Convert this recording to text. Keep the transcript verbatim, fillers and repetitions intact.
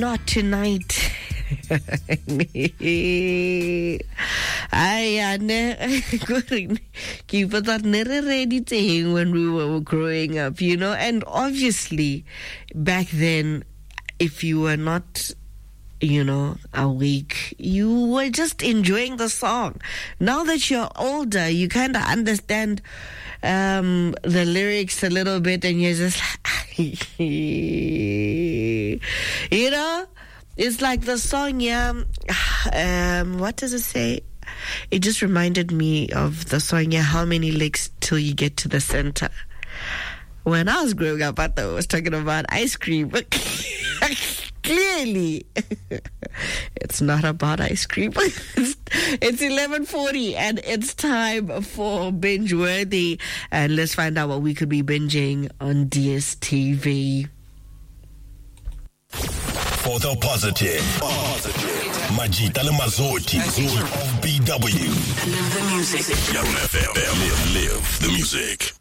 Not tonight. I keep that never ready thing when we were growing up, you know. And obviously, back then, if you were not, you know, awake, you were just enjoying the song. Now that you're older, you kind of understand um, the lyrics a little bit, and you're just like, you know, it's like the song, yeah. Um, what does it say? It just reminded me of the song, yeah, How Many Licks Till You Get to the Center. When I was growing up, I thought it was talking about ice cream, but clearly it's not about ice cream. It's eleven forty and it's time for Binge Worthy, and let's find out what we could be binging on D S T V. For the positive, positive. Majita le Mazoti of B W. Live the music. Young F M. Live, live the music.